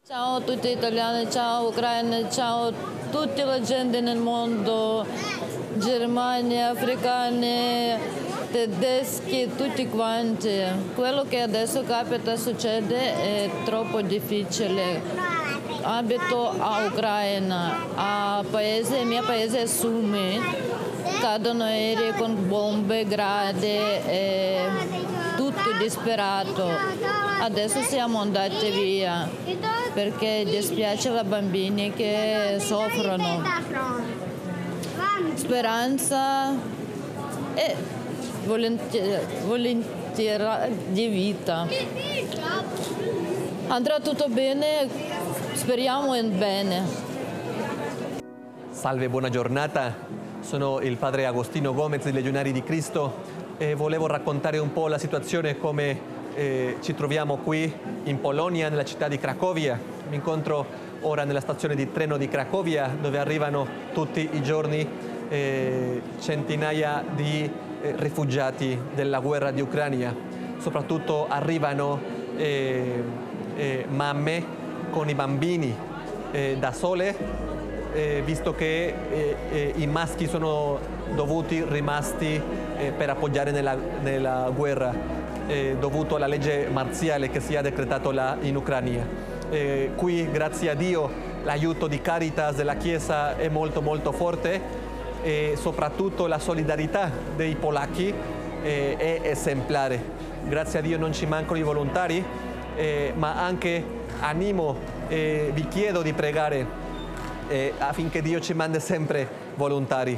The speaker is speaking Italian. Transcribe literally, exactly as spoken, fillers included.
Ciao a tutti italiani, ciao Ucraina, ciao a tutta la gente nel mondo, Germania, africani, tedeschi, tutti quanti. Quello che adesso capita, succede, è troppo difficile. Abito a Ucraina, a paese, il mio paese è Sumi, cadono aerei con bombe, gradi, e tutto disperato. Adesso siamo andati via perché dispiace ai bambini che soffrono. Speranza e volontà di vita. Andrà tutto bene, speriamo in bene. Salve, buona giornata. Sono il padre Agostino Gomez dei Legionari di Cristo e volevo raccontare un po' la situazione come eh, ci troviamo qui in Polonia, nella città di Cracovia. Mi incontro ora nella stazione di treno di Cracovia, dove arrivano tutti i giorni eh, centinaia di eh, rifugiati della guerra di Ucraina. Soprattutto arrivano eh, eh, mamme con i bambini eh, da sole, Eh, visto che eh, eh, i maschi sono dovuti rimasti eh, per appoggiare nella, nella guerra, eh, dovuto alla legge marziale che si è decretato là in Ucraina. Eh, qui, grazie a Dio, l'aiuto di Caritas della Chiesa è molto molto forte e soprattutto la solidarietà dei polacchi eh, è esemplare. Grazie a Dio non ci mancano i volontari, eh, ma anche animo e vi chiedo di pregare Eh, affinché Dio ci mandi sempre volontari.